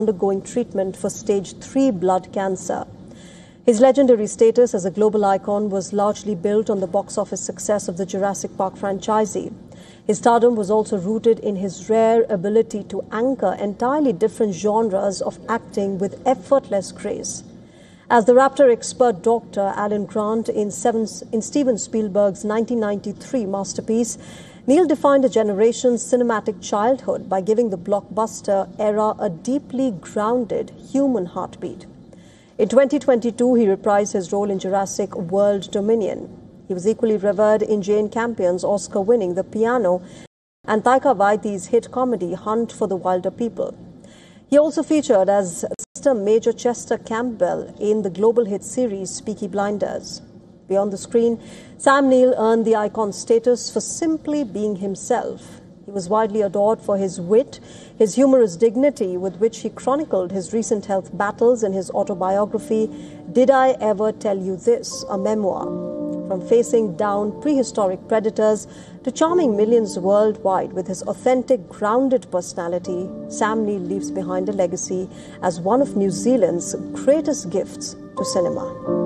undergoing treatment for stage 3 blood cancer. His legendary status as a global icon was largely built on the box office success of the Jurassic Park franchisee. His stardom was also rooted in his rare ability to anchor entirely different genres of acting with effortless grace. As the raptor expert Dr. Alan Grant in Steven Spielberg's 1993 masterpiece, Neil defined a generation's cinematic childhood by giving the blockbuster era a deeply grounded human heartbeat. In 2022, he reprised his role in Jurassic World Dominion. He was equally revered in Jane Campion's Oscar-winning The Piano and Taika Waititi's hit comedy Hunt for the Wilder People. He also featured as Mr. Major Chester Campbell in the global hit series Peaky Blinders. Beyond the screen, Sam Neill earned the icon status for simply being himself. He was widely adored for his wit, his humorous dignity with which he chronicled his recent health battles in his autobiography, Did I Ever Tell You This?, a memoir. From facing down prehistoric predators to charming millions worldwide with his authentic, grounded personality, Sam Neill leaves behind a legacy as one of New Zealand's greatest gifts to cinema.